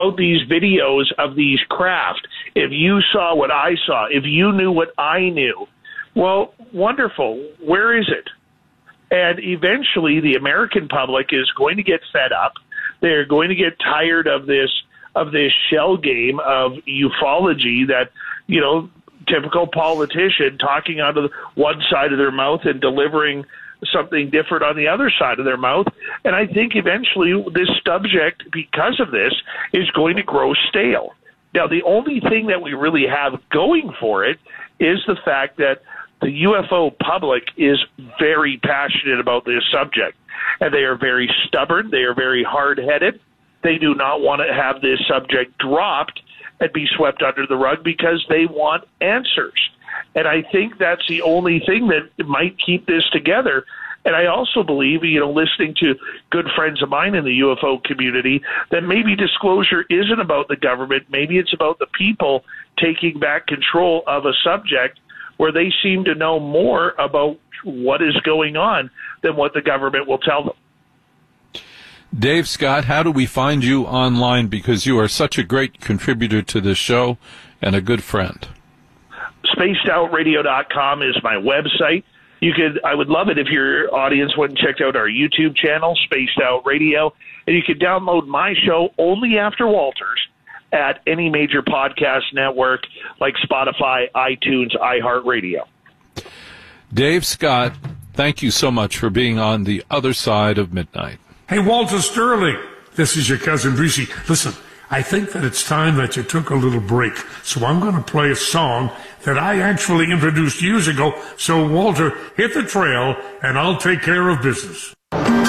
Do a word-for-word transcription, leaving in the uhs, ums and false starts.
these videos of these craft, if you saw what I saw, if you knew what I knew, well, wonderful. Where is it? And eventually the American public is going to get fed up. They're going to get tired of this of this shell game of ufology that, you know, typical politician talking out of one side of their mouth and delivering something different on the other side of their mouth. And I think eventually this subject, because of this, is going to grow stale. Now, the only thing that we really have going for it is the fact that the U F O public is very passionate about this subject, and they are very stubborn. They are very hard-headed. They do not want to have this subject dropped and be swept under the rug because they want answers. And I think that's the only thing that might keep this together. And I also believe, you know, listening to good friends of mine in the U F O community, that maybe disclosure isn't about the government. Maybe it's about the people taking back control of a subject where they seem to know more about what is going on than what the government will tell them. Dave Scott, how do we find you online? Because you are such a great contributor to this show and a good friend. spaced out radio dot com is my website. You could, I would love it if your audience went and checked out our YouTube channel, Spaced Out Radio, and you could download my show only after Walters at any major podcast network like Spotify, iTunes, iHeartRadio. Dave Scott, thank you so much for being on the other side of midnight. Hey, Walter Sterling, this is your cousin Breezy. Listen, I think that it's time that you took a little break, so I'm going to play a song that I actually introduced years ago. So, Walter, hit the trail, and I'll take care of business.